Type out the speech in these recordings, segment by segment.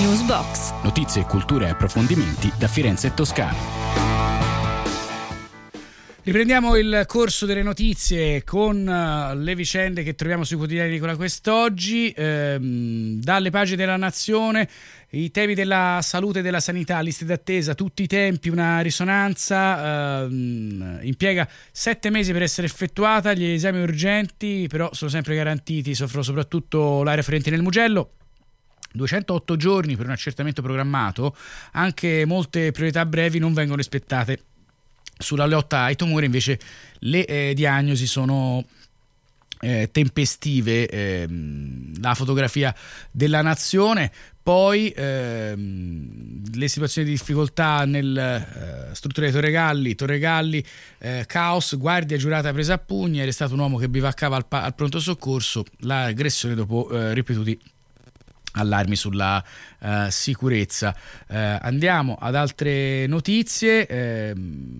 Newsbox. Notizie, cultura e approfondimenti da Firenze e Toscana. Riprendiamo il corso delle notizie con le vicende che troviamo sui quotidiani di quest'oggi. Dalle pagine della Nazione, i temi della salute e della sanità, liste d'attesa, tutti i tempi, una risonanza impiega 7 mesi per essere effettuata, gli esami urgenti però sono sempre garantiti, soffrono soprattutto l'area Fiorentino e il Mugello. 208 giorni per un accertamento programmato, anche molte priorità brevi non vengono rispettate. Sulla lotta ai tumori invece le diagnosi sono tempestive. La fotografia della Nazione, poi le situazioni di difficoltà nel struttura di Torregalli, caos, guardia giurata presa a pugni, è arrestato un uomo che bivaccava al pronto soccorso, l'aggressione dopo ripetuti allarmi sulla sicurezza. Andiamo ad altre notizie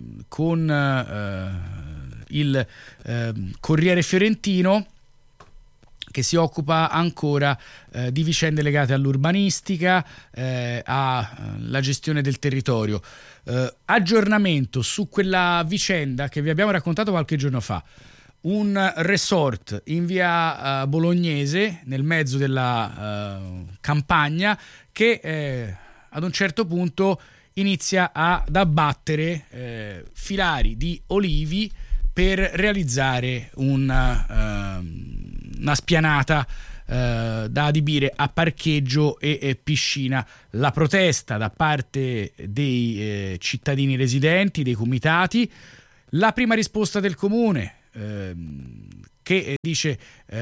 con il Corriere Fiorentino, che si occupa ancora di vicende legate all'urbanistica, alla gestione del territorio. Aggiornamento su quella vicenda che vi abbiamo raccontato qualche giorno fa. Un resort in via Bolognese, nel mezzo della campagna, che ad un certo punto inizia ad abbattere filari di olivi per realizzare una spianata da adibire a parcheggio e piscina. La protesta da parte dei cittadini residenti, dei comitati, la prima risposta del comune che dice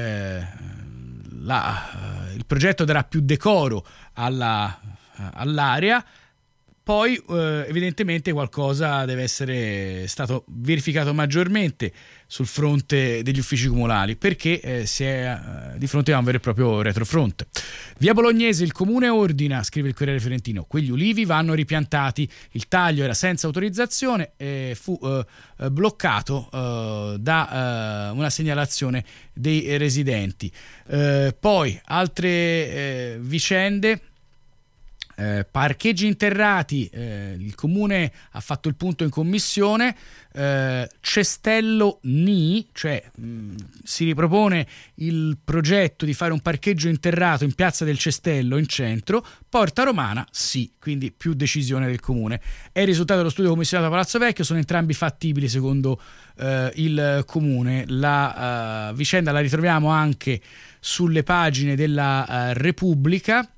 il progetto darà più decoro all'area. Poi evidentemente qualcosa deve essere stato verificato maggiormente sul fronte degli uffici comunali, perché si è di fronte a un vero e proprio retrofront. Via Bolognese, il comune ordina, scrive il Corriere Fiorentino, quegli ulivi vanno ripiantati. Il taglio era senza autorizzazione e fu bloccato da una segnalazione dei residenti. Poi altre vicende. Parcheggi interrati, il comune ha fatto il punto in commissione. Cestello Ni, cioè si ripropone il progetto di fare un parcheggio interrato in piazza del Cestello in centro. Porta Romana sì, quindi più decisione del comune. È il risultato dello studio commissionato a Palazzo Vecchio, sono entrambi fattibili secondo il comune. La vicenda la ritroviamo anche sulle pagine della Repubblica,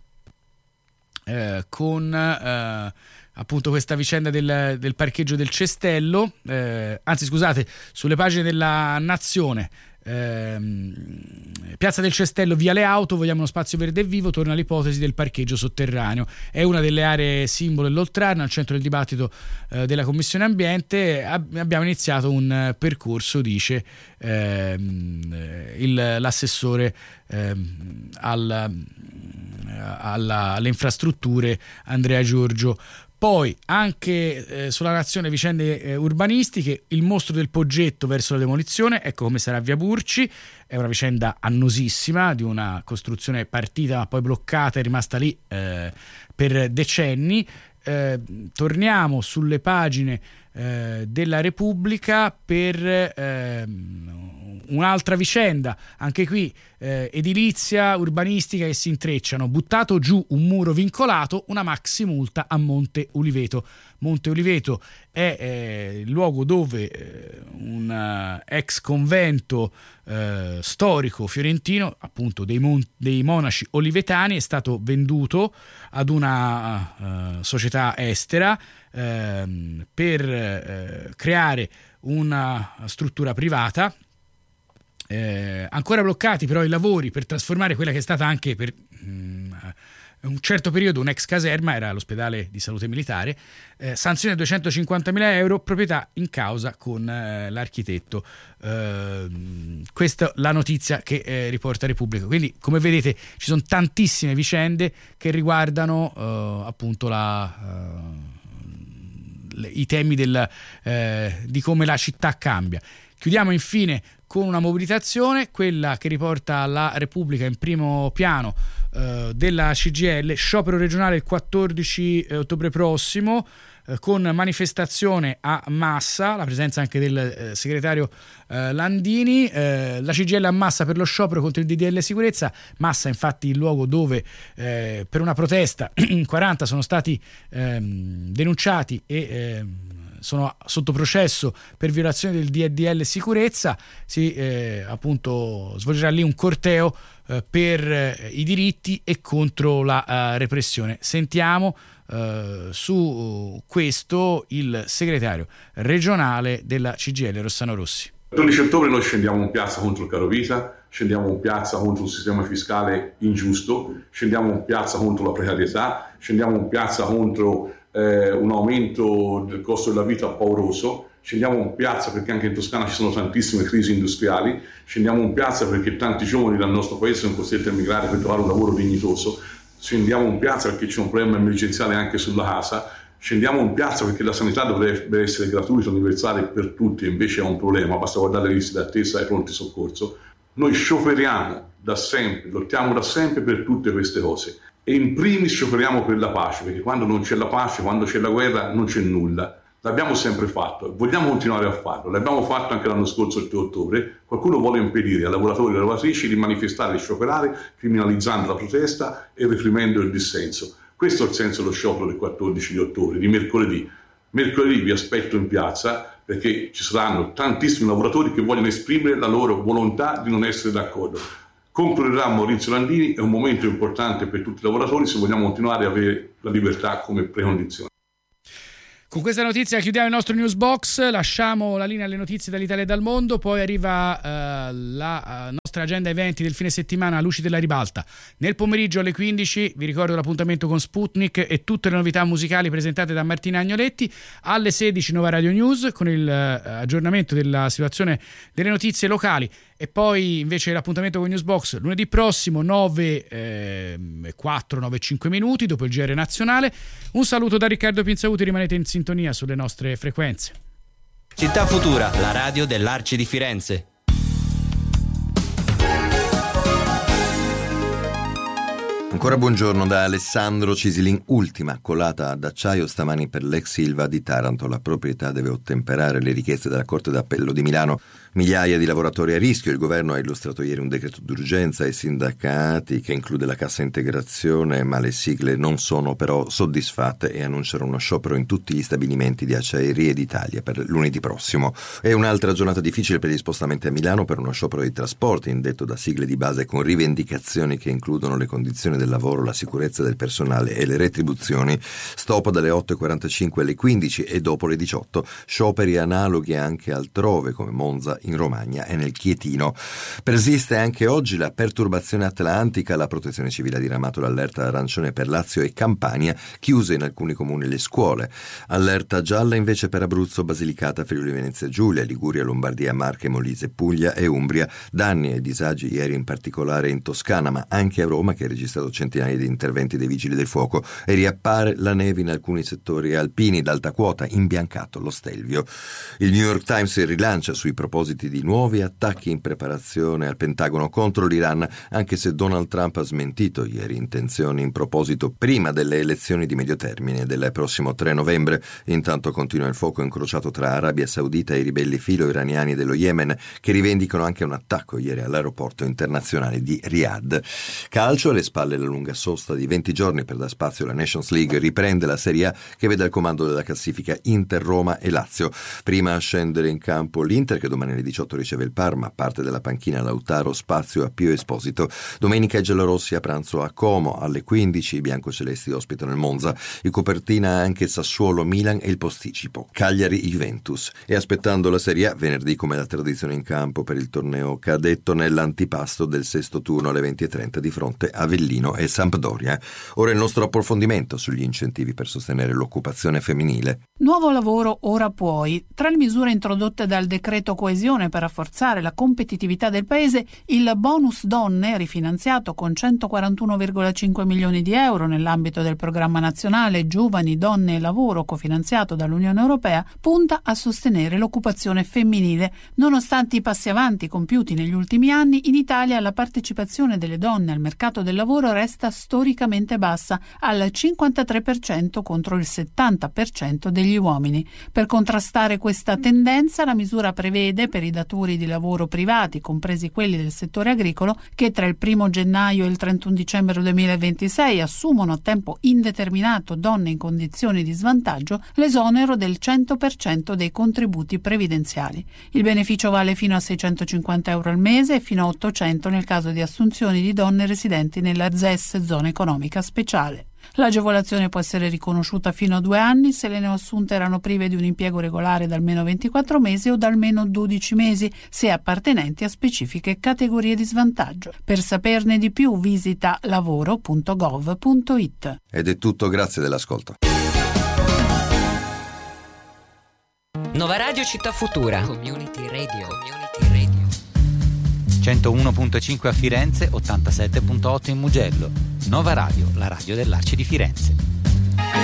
con appunto questa vicenda del parcheggio del Cestello, anzi scusate, sulle pagine della Nazione. Piazza del Cestello, via le auto, vogliamo uno spazio verde e vivo, torna l'ipotesi del parcheggio sotterraneo. È una delle aree simbolo dell'Oltrarno, al centro del dibattito della Commissione Ambiente. Abbiamo iniziato un percorso, dice l'assessore alle infrastrutture Andrea Giorgio. Poi anche sulla Nazione vicende urbanistiche, il mostro del Poggetto verso la demolizione, ecco come sarà via Burci. È una vicenda annosissima di una costruzione partita ma poi bloccata e rimasta lì per decenni. Torniamo sulle pagine della Repubblica per un'altra vicenda, anche qui edilizia, urbanistica che si intrecciano. Buttato giù un muro vincolato, una maxi multa a Monte Uliveto. Monte Uliveto è il luogo dove un ex convento storico fiorentino, appunto dei monaci olivetani, è stato venduto ad una società estera per creare una struttura privata. Ancora bloccati però i lavori per trasformare quella che è stata anche per un certo periodo un'ex caserma, era l'ospedale di salute militare. Sanzione 250.000 euro, proprietà in causa con l'architetto. Questa è la notizia che riporta Repubblica. Quindi, come vedete, ci sono tantissime vicende che riguardano appunto i temi di come la città cambia. Chiudiamo infine con una mobilitazione, quella che riporta la Repubblica in primo piano della CGIL, sciopero regionale il 14 ottobre prossimo, con manifestazione a Massa, la presenza anche del segretario Landini. La CGIL a Massa per lo sciopero contro il DDL sicurezza. Massa infatti il luogo dove per una protesta 40 sono stati denunciati e sono sotto processo per violazione del DDL sicurezza. Appunto svolgerà lì un corteo per i diritti e contro la repressione. Sentiamo su questo il segretario regionale della CGIL Rossano Rossi. Il 12 ottobre noi scendiamo in piazza contro il carovita, scendiamo in piazza contro un sistema fiscale ingiusto, scendiamo in piazza contro la precarietà, scendiamo in piazza contro un aumento del costo della vita pauroso, scendiamo in piazza perché anche in Toscana ci sono tantissime crisi industriali, scendiamo in piazza perché tanti giovani dal nostro paese sono costretti a emigrare per trovare un lavoro dignitoso, scendiamo in piazza perché c'è un problema emergenziale anche sulla casa, scendiamo in piazza perché la sanità dovrebbe essere gratuita, universale per tutti, invece è un problema, basta guardare le liste d'attesa ai pronti soccorso. Noi scioperiamo da sempre, lottiamo da sempre per tutte queste cose e in primis scioperiamo per la pace, perché quando non c'è la pace, quando c'è la guerra non c'è nulla. L'abbiamo sempre fatto, vogliamo continuare a farlo, l'abbiamo fatto anche l'anno scorso il 3 ottobre, qualcuno vuole impedire ai lavoratori e alle lavoratrici di manifestare e scioperare, criminalizzando la protesta e reprimendo il dissenso. Questo è il senso dello sciopero del 14 di ottobre, di mercoledì. Mercoledì vi aspetto in piazza perché ci saranno tantissimi lavoratori che vogliono esprimere la loro volontà di non essere d'accordo. Concluderà Maurizio Landini, è un momento importante per tutti i lavoratori se vogliamo continuare a avere la libertà come precondizione. Con questa notizia chiudiamo il nostro news box, lasciamo la linea alle notizie dall'Italia e dal mondo, poi arriva la nostra agenda eventi del fine settimana, Luci della Ribalta. Nel pomeriggio alle 15 vi ricordo l'appuntamento con Sputnik e tutte le novità musicali presentate da Martina Agnoletti. Alle 16 Nuova Radio News con il aggiornamento della situazione delle notizie locali. E poi invece l'appuntamento con Newsbox lunedì prossimo 9:05 minuti dopo il GR nazionale. Un saluto da Riccardo Pinzauti, rimanete in sintonia sulle nostre frequenze. Città Futura, la radio dell'Arci di Firenze. Ancora buongiorno da Alessandro Cisilin. Ultima colata d'acciaio stamani per l'ex Ilva di Taranto. La proprietà deve ottemperare le richieste della Corte d'Appello di Milano. Migliaia di lavoratori a rischio. Il governo ha illustrato ieri un decreto d'urgenza ai sindacati che include la cassa integrazione, ma le sigle non sono però soddisfatte e annunciano uno sciopero in tutti gli stabilimenti di Acciaierie d'Italia per lunedì prossimo. È un'altra giornata difficile per gli spostamenti a Milano per uno sciopero dei trasporti indetto da sigle di base con rivendicazioni che includono le condizioni del lavoro, la sicurezza del personale e le retribuzioni. Stop dalle 8:45 alle 15 e dopo le 18. Scioperi analoghi anche altrove come Monza, in Romagna e nel Chietino. Persiste anche oggi la perturbazione atlantica. La Protezione Civile ha diramato l'allerta arancione per Lazio e Campania, chiuse in alcuni comuni le scuole. Allerta gialla invece per Abruzzo, Basilicata, Friuli Venezia Giulia, Liguria, Lombardia, Marche, Molise, Puglia e Umbria. Danni e disagi ieri in particolare in Toscana, ma anche a Roma, che ha registrato centinaia di interventi dei vigili del fuoco, e riappare la neve in alcuni settori alpini d'alta quota, imbiancato lo Stelvio. Il New York Times rilancia sui propositi di nuovi attacchi in preparazione al Pentagono contro l'Iran, anche se Donald Trump ha smentito ieri intenzioni in proposito prima delle elezioni di medio termine del prossimo 3 novembre. Intanto continua il fuoco incrociato tra Arabia Saudita e i ribelli filo-iraniani dello Yemen, che rivendicano anche un attacco ieri all'aeroporto internazionale di Riyadh. Calcio, alle spalle la lunga sosta di 20 giorni per dar spazio alla Nations League, riprende la Serie A che vede al comando della classifica Inter, Roma e Lazio. Prima a scendere in campo l'Inter, che domani alle 18 riceve il Parma, parte della panchina Lautaro, spazio a Pio Esposito. Domenica i giallorossi a pranzo a Como, alle 15 i biancocelesti ospitano il Monza. In copertina anche Sassuolo, Milan e il posticipo Cagliari, Juventus. E aspettando la Serie A, venerdì come la tradizione in campo per il torneo cadetto nell'antipasto del sesto turno alle 20:30 di fronte a Avellino e Sampdoria. Ora il nostro approfondimento sugli incentivi per sostenere l'occupazione femminile. Nuovo lavoro ora puoi. Tra le misure introdotte dal decreto coesione occasione per rafforzare la competitività del paese il bonus donne, rifinanziato con 141,5 milioni di euro nell'ambito del programma nazionale Giovani, Donne e Lavoro, cofinanziato dall'Unione Europea, punta a sostenere l'occupazione femminile. Nonostante i passi avanti compiuti negli ultimi anni, in Italia la partecipazione delle donne al mercato del lavoro resta storicamente bassa, al 53% contro il 70% degli uomini. Per contrastare questa tendenza, la misura prevede per i datori di lavoro privati, compresi quelli del settore agricolo, che tra il 1 gennaio e il 31 dicembre 2026 assumono a tempo indeterminato donne in condizioni di svantaggio, l'esonero del 100% dei contributi previdenziali. Il beneficio vale fino a 650 euro al mese e fino a 800 nel caso di assunzioni di donne residenti nella ZES, zona economica speciale. L'agevolazione può essere riconosciuta fino a 2 anni se le neoassunte erano prive di un impiego regolare da almeno 24 mesi o da almeno 12 mesi, se appartenenti a specifiche categorie di svantaggio. Per saperne di più visita lavoro.gov.it. Ed è tutto, grazie dell'ascolto. Nova Radio Città Futura. Community Radio. 101.5 a Firenze, 87.8 in Mugello. Nova Radio, la radio dell'Arci di Firenze.